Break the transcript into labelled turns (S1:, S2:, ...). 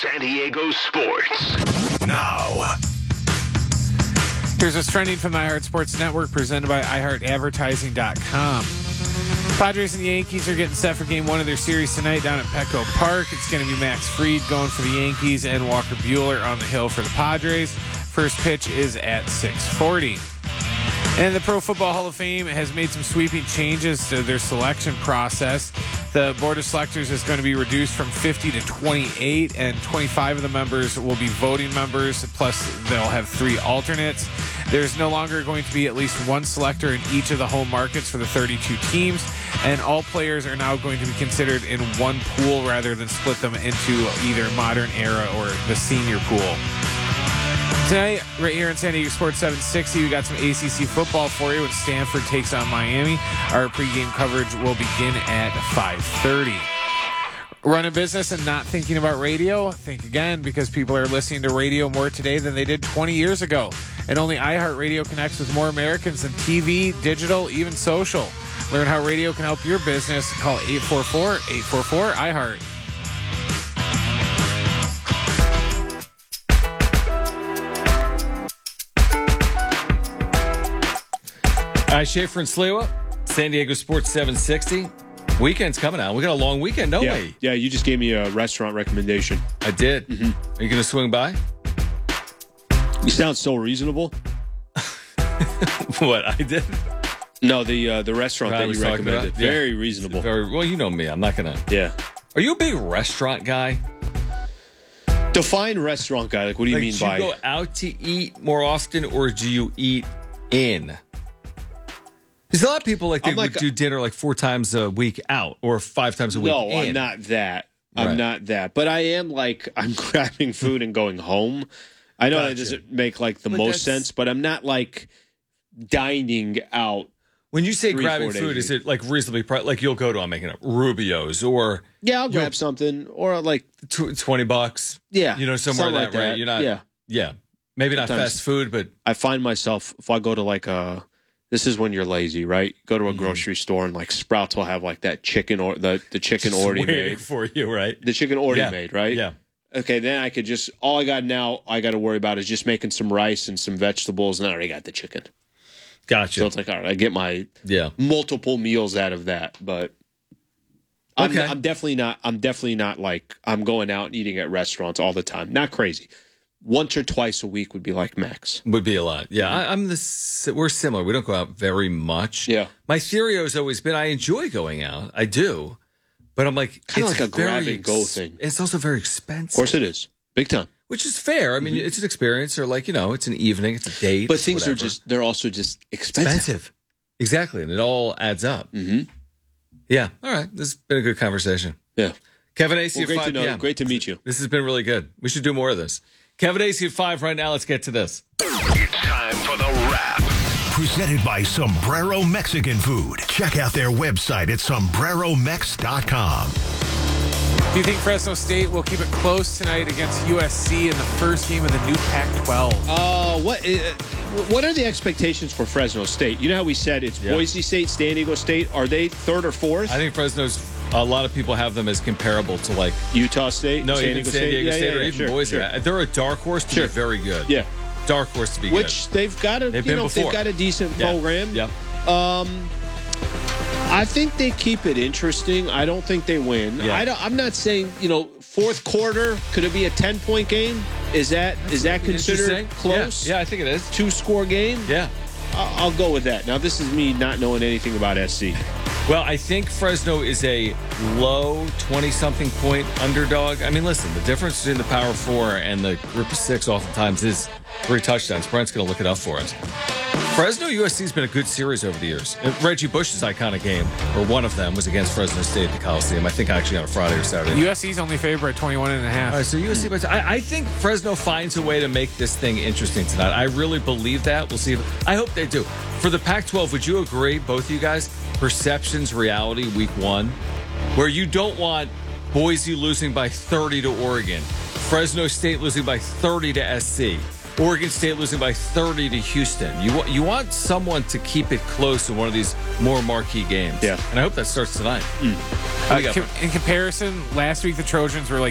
S1: San Diego sports. Now.
S2: Here's what's trending from the iHeart Sports Network, presented by iHeartAdvertising.com. Padres and the Yankees are getting set for Game 1 of their series tonight down at Petco Park. It's going to be Max Fried going for the Yankees and Walker Buehler on the hill for the Padres. First pitch is at 6:40. And the Pro Football Hall of Fame has made some sweeping changes to their selection process. The Board of Selectors is going to be reduced from 50 to 28, and 25 of the members will be voting members, plus they'll have 3 alternates. There's no longer going to be at least one selector in each of the home markets for the 32 teams, and all players are now going to be considered in one pool rather than split them into either modern era or the senior pool. Tonight, right here on San Diego Sports 760, we got some ACC football for you when Stanford takes on Miami. Our pregame coverage will begin at 5:30. Running business and not thinking about radio? Think again, because people are listening to radio more today than they did 20 years ago. And only iHeartRadio connects with more Americans than TV, digital, even social. Learn how radio can help your business. Call 844-844-iHeart.
S3: All right, Schaefer and Sliwa, San Diego Sports 760. Weekend's coming out. We got a long weekend, don't we?
S4: Yeah, you just gave me a restaurant recommendation.
S3: I did. Mm-hmm. Are you going to swing by?
S4: You sound so reasonable.
S3: What, I did?
S4: No, the restaurant that you recommended. Very reasonable.
S3: Well, you know me. I'm not going to.
S4: Yeah.
S3: Are you a big restaurant guy?
S4: Define restaurant guy. Like, what do you mean by?
S3: Do you go out to eat more often, or do you eat in? There's a lot of people would do dinner like 4 times a week out or 5 times a week in.
S4: No, I'm not that. I'm not that. But I am I'm grabbing food and going home. I know that doesn't make the most sense, but I'm not dining out.
S3: When you say grabbing food, is it reasonably priced? Like you'll go to, I'm making up, Rubio's or...
S4: Yeah, I'll grab something or
S3: $20.
S4: Yeah.
S3: Somewhere like that, right? You're not... Yeah. Maybe not fast food, but...
S4: I find myself, if I go to this is when you're lazy, right? Go to a grocery store and Sprouts will have that chicken or the chicken already made
S3: for you, right?
S4: The chicken already made, right?
S3: Yeah.
S4: Okay, then I could just all I got to worry about is just making some rice and some vegetables, and I already got the chicken.
S3: Gotcha.
S4: So it's all right, I get my multiple meals out of that, but I'm definitely not I'm going out and eating at restaurants all the time. Not crazy. Once or twice a week would be max.
S3: Would be a lot. Yeah, we're similar. We don't go out very much.
S4: Yeah.
S3: My theory has always been I enjoy going out. I do. But I'm
S4: kind of a grab and go thing.
S3: It's also very expensive.
S4: Of course it is. Big time.
S3: Which is fair. I mean, it's an experience or it's an evening, it's a date.
S4: But things they're also just expensive.
S3: Exactly. And it all adds up.
S4: Mm-hmm.
S3: Yeah. All right. This has been a good conversation.
S4: Yeah.
S3: Kevin Acee at 5 p.m.
S4: Great to meet you.
S3: This has been really good. We should do more of this. Kevin Acee at 5 right now. Let's get to this.
S1: It's time for the wrap.
S5: Presented by Sombrero Mexican Food. Check out their website at sombreromex.com.
S2: Do you think Fresno State will keep it close tonight against USC in the first game of the new Pac-12?
S4: What are the expectations for Fresno State? You know how we said it's Boise State, San Diego State. Are they 3rd or 4th?
S3: I think Fresno's... A lot of people have them as comparable to
S4: Utah State,
S3: no,
S4: San
S3: even San Diego State, or even Boise.
S4: Sure.
S3: They're a dark horse to be very good.
S4: Yeah,
S3: dark horse to be good.
S4: Which they've got they've got a decent program.
S3: Yeah.
S4: I think they keep it interesting. I don't think they win.
S3: Yeah.
S4: I'm not saying 4th quarter could it be a 10-point game? Is that considered close?
S3: Yeah, I think it is.
S4: 2-score game.
S3: Yeah,
S4: I'll go with that. Now this is me not knowing anything about SC.
S3: Well, I think Fresno is a low 20-something point underdog. I mean, listen, the difference between the Power 4 and the Group of 6 oftentimes is 3 touchdowns. Brent's going to look it up for us. Fresno USC has been a good series over the years. Reggie Bush's iconic game, or one of them, was against Fresno State at the Coliseum. I think actually on a Friday or Saturday.
S2: USC's only favored by 21.5.
S3: All right, so USC. I think Fresno finds a way to make this thing interesting tonight. I really believe that. We'll see. I hope they do. For the Pac-12, would you agree, both of you guys, perception's reality week 1, where you don't want Boise losing by 30 to Oregon, Fresno State losing by 30 to SC, Oregon State losing by 30 to Houston. You want someone to keep it close in one of these more marquee games.
S4: Yeah.
S3: And I hope that starts tonight.
S2: In comparison, last week the Trojans were